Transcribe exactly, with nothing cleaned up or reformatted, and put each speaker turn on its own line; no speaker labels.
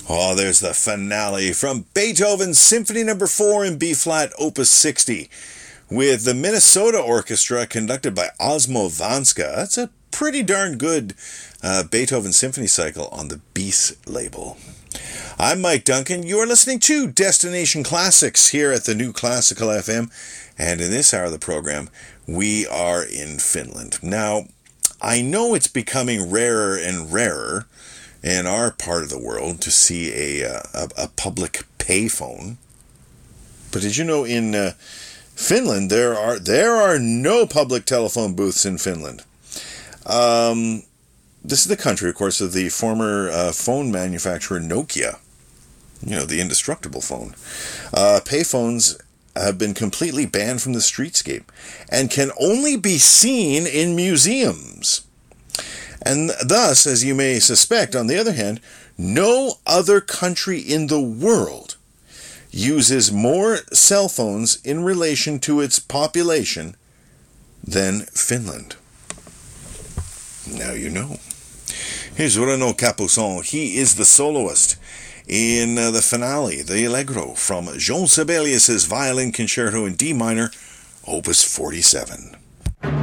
Oh, there's the finale from Beethoven's Symphony Number four in B-flat, Opus sixty, with the Minnesota Orchestra conducted by Osmo Vanska. That's a pretty darn good uh, Beethoven Symphony Cycle on the Beast label. I'm Mike Duncan. You're listening to Destination Classics here at the New Classical F M, and in this hour of the program, we are in Finland. Now, I know it's becoming rarer and rarer in our part of the world to see a a, a public payphone. But did you know in uh, Finland there are there are no public telephone booths in Finland? Um, this is the country, of course, of the former uh, phone manufacturer Nokia. You know, the indestructible phone. Uh, payphones have been completely banned from the streetscape and can only be seen in museums. And thus, as you may suspect, on the other hand, no other country in the world uses more cell phones in relation to its population than Finland. Now you know. Here's Renaud Capuçon. He is the soloist in uh, the finale, the Allegro, from Jean Sibelius' Violin Concerto in D minor, Opus forty-seven.